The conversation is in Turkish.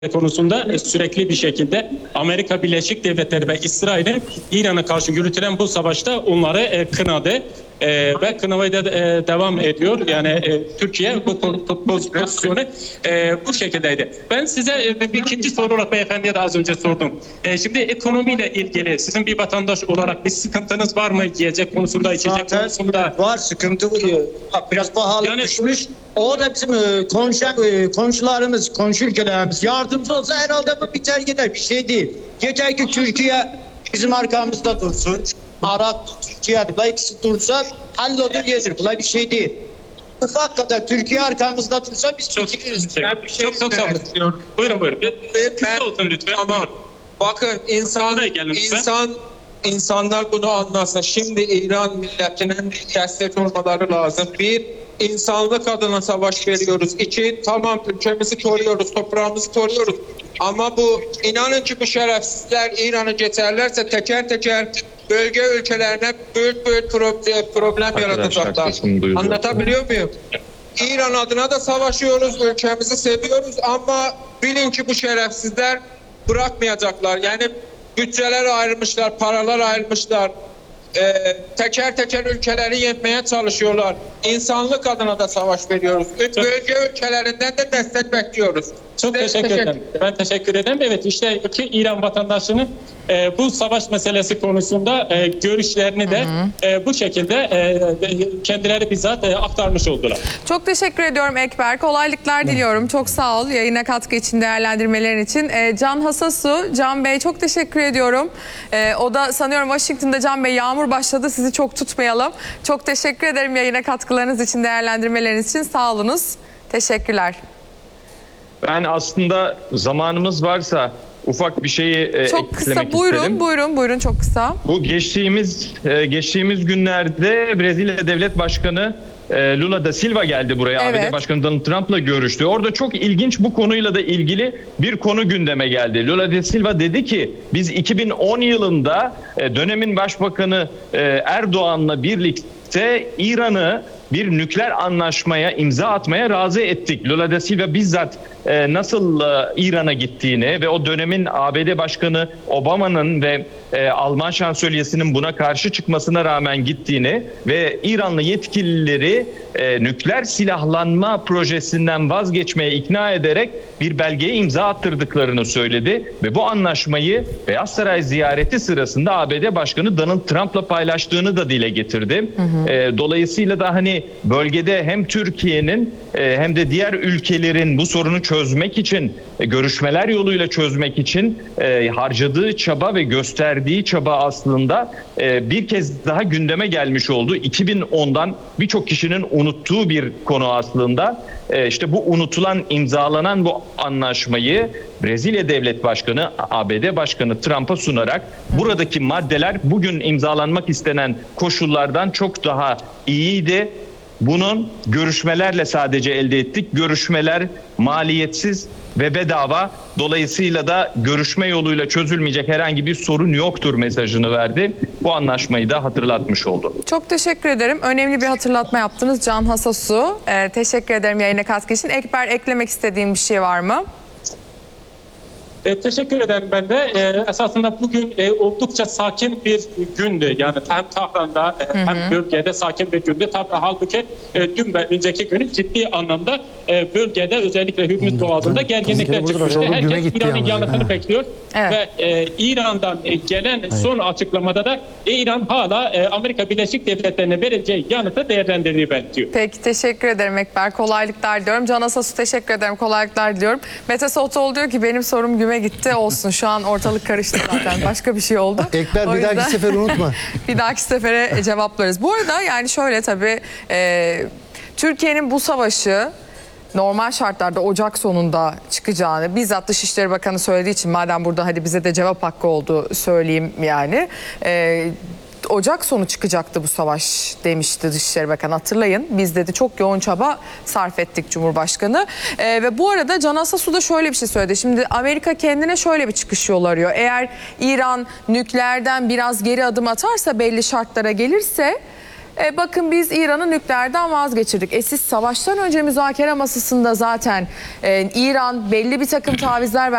konusunda sürekli bir şekilde Amerika Birleşik Devletleri ve İsrail'in İran'a karşı yürütülen bu savaşta onları kınadı. Ve kınamaya da devam ediyor. Yani Türkiye bu pozisyonu bu şekildeydi. Ben size bir ikinci soru olarak beyefendiye de az önce sordum. Şimdi ekonomiyle ilgili sizin bir vatandaş olarak bir sıkıntınız var mı? Yiyecek konusunda, içecek konusunda? Var, sıkıntı biraz pahalı Yani, düşmüş. O da bizim komşularımız, komşu ülkelerimiz yardımcı olsa herhalde bu biter gider, bir şey değil. Yeter ki Türkiye bizim arkamızda dursun. Arap, Türkiye'de ikisi dursa hallolur gelir. Kolay bir şey değil. Ufak kadar Türkiye arkamızda dursa biz çekiliriz. Çok sağ olun. Buyurun. Kısa olsun lütfen. Ama bakın insanlar bunu anlasın. Şimdi İran milletinin destek olmaları lazım. Bir, insanlık adına savaş veriyoruz. İki, tamam ülkemizi koruyoruz, toprağımızı koruyoruz. Ama bu, inanın ki bu şerefsizler İran'ı geçerlerse teker teker bölge ülkelerine büyük problem yaratacaklar. Anlatabiliyor muyum? İran adına da savaşıyoruz, ülkemizi seviyoruz ama bilin ki bu şerefsizler bırakmayacaklar. Yani bütçeler ayrılmışlar, paralar ayrılmışlar. Teker teker ülkeleri yenmeye çalışıyorlar. İnsanlık adına da savaş veriyoruz. Bölge ülkelerinden de destek bekliyoruz. Çok teşekkür ederim. Ben teşekkür ederim. Evet, işte iki İran vatandaşının bu savaş meselesi konusunda görüşlerini de bu şekilde kendileri bizzat aktarmış oldular. Çok teşekkür ediyorum Ekber. Kolaylıklar diliyorum. Çok sağ ol yayına katkı için, değerlendirmelerin için. Can Hasasu, Can Bey çok teşekkür ediyorum. O da sanıyorum Washington'da. Can Bey, yağmur başladı, sizi çok tutmayalım. Çok teşekkür ederim yayına katkılarınız için, değerlendirmeleriniz için. Sağ olunuz. Teşekkürler. Ben aslında zamanımız varsa ufak bir şeyi çok kısa, eklemek buyurun, isterim. Buyurun çok kısa. Bu geçtiğimiz günlerde Brezilya Devlet Başkanı Lula da Silva geldi buraya. Evet. ABD Başkanı Donald Trump'la görüştü. Orada çok ilginç, bu konuyla da ilgili bir konu gündeme geldi. Lula da Silva dedi ki biz 2010 yılında dönemin Başbakanı Erdoğan'la birlikte İran'ı bir nükleer anlaşmaya imza atmaya razı ettik. Lula da Silva bizzat nasıl İran'a gittiğini ve o dönemin ABD Başkanı Obama'nın ve Alman şansölyesinin buna karşı çıkmasına rağmen gittiğini ve İranlı yetkilileri nükleer silahlanma projesinden vazgeçmeye ikna ederek bir belgeye imza attırdıklarını söyledi ve bu anlaşmayı Beyaz Saray ziyareti sırasında ABD Başkanı Donald Trump'la paylaştığını da dile getirdi. Dolayısıyla da hani bölgede hem Türkiye'nin hem de diğer ülkelerin bu sorunu çözmek için, görüşmeler yoluyla çözmek için harcadığı çaba ve gösterdiği çaba aslında bir kez daha gündeme gelmiş oldu. 2010'dan birçok kişinin unuttuğu bir konu aslında. İşte bu unutulan, imzalanan bu anlaşmayı Brezilya Devlet Başkanı, ABD Başkanı Trump'a sunarak buradaki maddeler bugün imzalanmak istenen koşullardan çok daha iyiydi. Bunun görüşmelerle sadece elde ettik. Görüşmeler maliyetsiz ve bedava. Dolayısıyla da görüşme yoluyla çözülmeyecek herhangi bir sorun yoktur mesajını verdi. Bu anlaşmayı da hatırlatmış oldu. Çok teşekkür ederim. Önemli bir hatırlatma yaptınız Can Hasasu. Teşekkür ederim yayına katkı için. Ekber, eklemek istediğim bir şey var mı? Teşekkür ederim ben de. Esasında bugün oldukça sakin bir gündü. Yani hem Tahran'da hem bölgede sakin bir gündü. Halbuki dün ve önceki günü ciddi anlamda bölgede özellikle Hürmüz Boğazı'nda gerginlikler çıkmıştı. Herkes İran'ın yanıtını bekliyor. Evet. Ve İran'dan gelen son açıklamada da İran hala Amerika Birleşik Devletleri'ne vereceği yanıtı değerlendirmeyi bekliyor. Peki, teşekkür ederim Ekber. Kolaylıklar diliyorum. Can Hasasu, teşekkür ederim. Kolaylıklar diliyorum. Mete Soğutoğlu diyor ki benim sorum güme gitti, olsun. Şu an ortalık karıştı zaten. Başka bir şey oldu. Ekber, bir dahaki sefer unutma. Bir dahaki sefere cevaplarız. Bu arada yani şöyle tabii Türkiye'nin bu savaşı normal şartlarda Ocak sonunda çıkacağını bizzat Dışişleri Bakanı söylediği için, madem burada hadi bize de cevap hakkı oldu söyleyeyim yani. Ocak sonu çıkacaktı bu savaş demişti Dışişleri Bakanı, hatırlayın. Biz dedi çok yoğun çaba sarf ettik Cumhurbaşkanı. Ve bu arada Can Hasasu da şöyle bir şey söyledi. Şimdi Amerika kendine şöyle bir çıkış yolu arıyor. Eğer İran nükleerden biraz geri adım atarsa, belli şartlara gelirse bakın biz İran'ı nükleerden vazgeçirdik. Siz savaştan önce müzakere masasında zaten İran belli bir takım tavizler